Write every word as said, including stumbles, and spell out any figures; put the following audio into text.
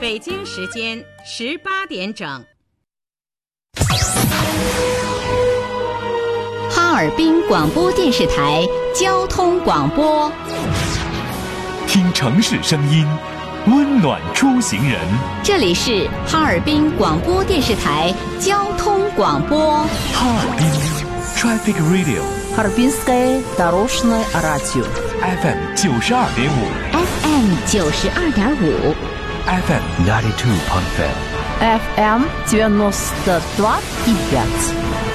北京时间十八点整。 哈尔滨广播电视台交通广播， 听城市声音，温暖出行人。 这里是哈尔滨广播电视台交通广播。 哈尔滨 Traffic Radio， Харбинское дорожное радио F M 九十二点五 F M 九十二点五 F M ninety two point five F M девяносто два и пять